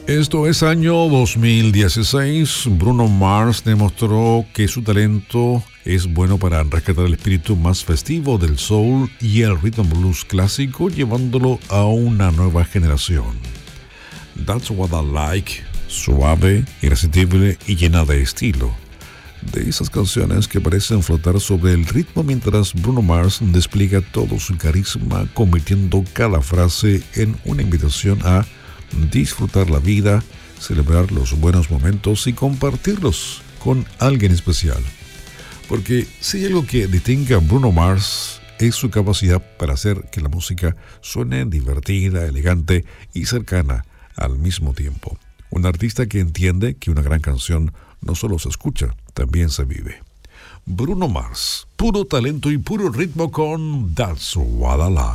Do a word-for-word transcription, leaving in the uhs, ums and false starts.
Esto es año dos mil dieciséis. Bruno Mars demostró que su talento es bueno para rescatar el espíritu más festivo del soul y el rhythm blues clásico, llevándolo a una nueva generación. That's What I Like, suave, irresistible y llena de estilo. De esas canciones que parecen flotar sobre el ritmo mientras Bruno Mars despliega todo su carisma, convirtiendo cada frase en una invitación a disfrutar la vida, celebrar los buenos momentos y compartirlos con alguien especial. Porque si hay algo que distingue a Bruno Mars es su capacidad para hacer que la música suene divertida, elegante y cercana al mismo tiempo. Un artista que entiende que una gran canción no solo se escucha, también se vive. Bruno Mars, puro talento y puro ritmo con That's What I Like.